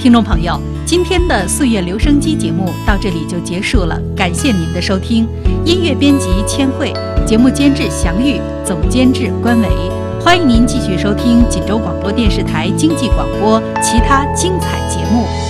听众朋友，今天的岁月留声机节目到这里就结束了，感谢您的收听。音乐编辑千惠，节目监制祥玉，总监制关伟。欢迎您继续收听锦州广播电视台经济广播其他精彩节目。